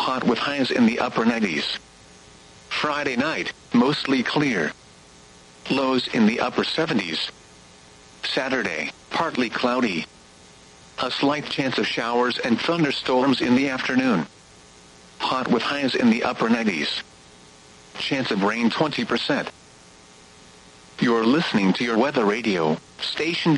hot with highs in the upper 90s. Friday night, mostly clear. Lows in the upper 70s. Saturday, partly cloudy. A slight chance of showers and thunderstorms in the afternoon. Hot with highs in the upper 90s. Chance of rain 20%. You're listening to your weather radio, station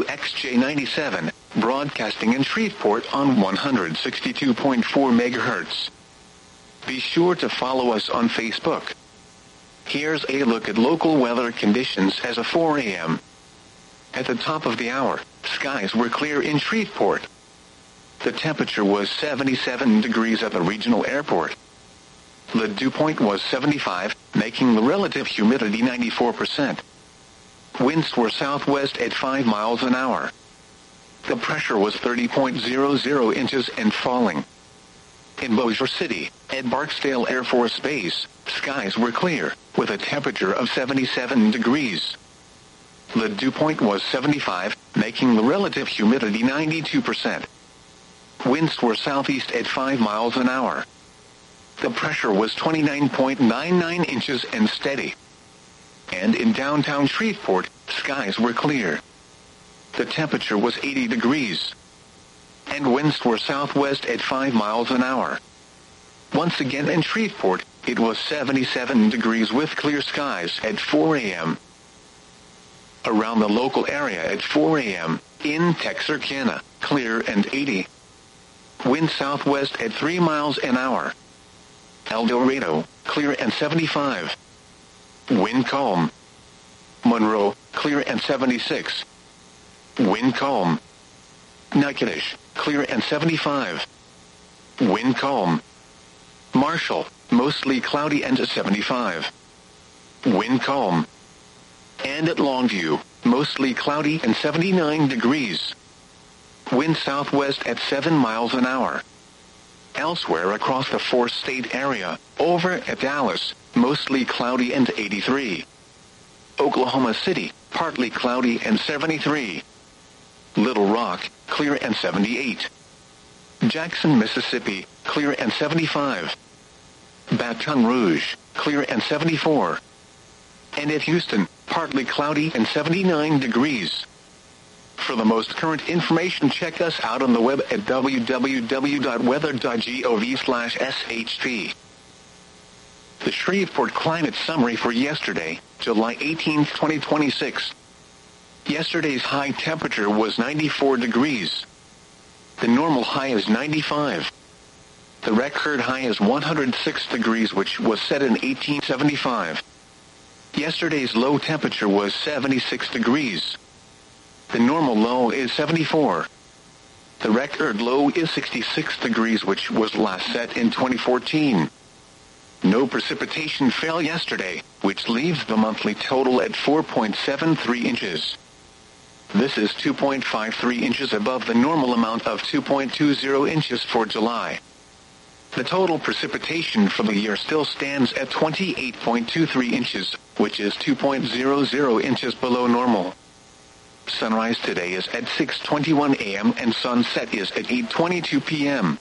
WXJ97, broadcasting in Shreveport on 162.4 MHz. Be sure to follow us on Facebook. Here's a look at local weather conditions as of 4 a.m. At the top of the hour, skies were clear in Shreveport. The temperature was 77 degrees at the regional airport. The dew point was 75, making the relative humidity 94%. Winds were southwest at 5 miles an hour. The pressure was 30.00 inches and falling. In Bossier City, at Barksdale Air Force Base, skies were clear, with a temperature of 77 degrees. The dew point was 75, making the relative humidity 92%. Winds were southeast at 5 miles an hour. The pressure was 29.99 inches and steady. And in downtown Shreveport, skies were clear. The temperature was 80 degrees. And winds were southwest at 5 miles an hour. Once again in Shreveport, it was 77 degrees with clear skies at 4 a.m. Around the local area at 4 a.m., in Texarkana, clear and 80. Wind southwest at 3 miles an hour. El Dorado, clear and 75. Wind calm. Monroe, clear and 76. Wind calm. Natchitoches, clear and 75. Wind calm. Marshall, mostly cloudy and 75. Wind calm. And at Longview, mostly cloudy and 79 degrees. Wind southwest at 7 miles an hour. Elsewhere across the four-state area, over at Dallas, mostly cloudy and 83. Oklahoma City, partly cloudy and 73. Little Rock, clear and 78. Jackson, Mississippi, clear and 75. Baton Rouge, clear and 74. And at Houston, partly cloudy and 79 degrees. For the most current information, check us out on the web at www.weather.gov/SHP. The Shreveport Climate Summary for yesterday, July 18, 2026. Yesterday's high temperature was 94 degrees. The normal high is 95. The record high is 106 degrees, which was set in 1875. Yesterday's low temperature was 76 degrees. The normal low is 74. The record low is 66 degrees, which was last set in 2014. No precipitation fell yesterday, which leaves the monthly total at 4.73 inches. This is 2.53 inches above the normal amount of 2.20 inches for July. The total precipitation for the year still stands at 28.23 inches, which is 2.00 inches below normal. Sunrise today is at 6:21 a.m. and sunset is at 8:22 p.m.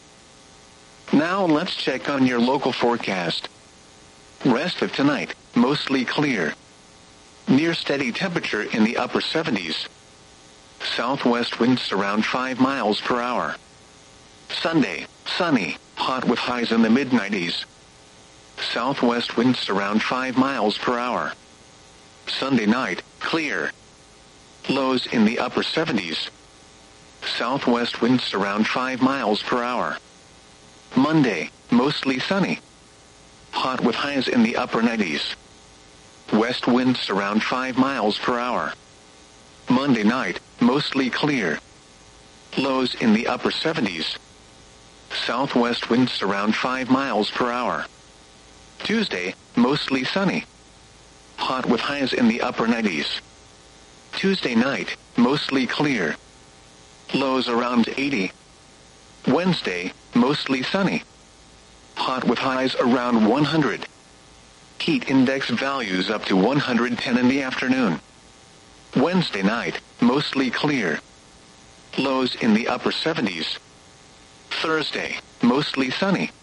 Now let's check on your local forecast. Rest of tonight, mostly clear. Near steady temperature in the upper 70s. Southwest winds around 5 miles per hour. Sunday, sunny, hot with highs in the mid-90s. Southwest winds around 5 miles per hour. Sunday night, clear. Lows in the upper 70s. Southwest winds around 5 miles per hour. Monday, mostly sunny. Hot with highs in the upper 90s. West winds around 5 miles per hour. Monday night, mostly clear. Lows in the upper 70s. Southwest winds around 5 miles per hour. Tuesday, mostly sunny. Hot with highs in the upper 90s. Tuesday night, mostly clear. Lows around 80. Wednesday, mostly sunny. Hot with highs around 100. Heat index values up to 110 in the afternoon. Wednesday night, mostly clear. Lows in the upper 70s. Thursday, mostly sunny.